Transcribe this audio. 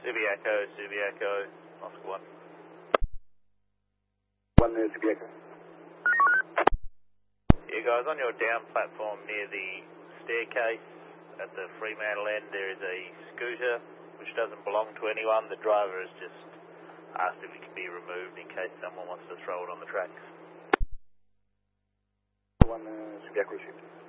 Subiaco, Oscar 1. 1 Subiaco. Yeah, guys, on your down platform near the staircase at the Fremantle end, there is a scooter which doesn't belong to anyone. The driver has just asked if it can be removed in case someone wants to throw it on the tracks. 1 Subiaco received.